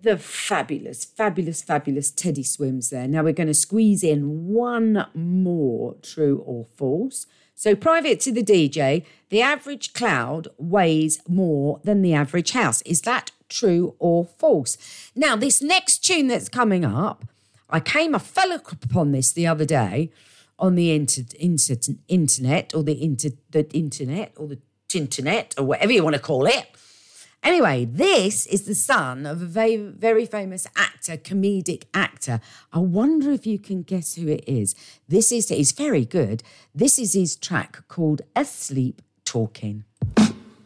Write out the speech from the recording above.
The fabulous, fabulous, fabulous Teddy Swims there. Now we're going to squeeze in one more true or false. So private to the DJ, the average cloud weighs more than the average house. Is that true or false? Now, this next tune that's coming up, I fell upon this the other day on the internet or the internet or whatever you want to call it. Anyway, this is the son of a very, very famous actor, comedic actor. I wonder if you can guess who it is. He's very good. This is his track called Asleep Talking.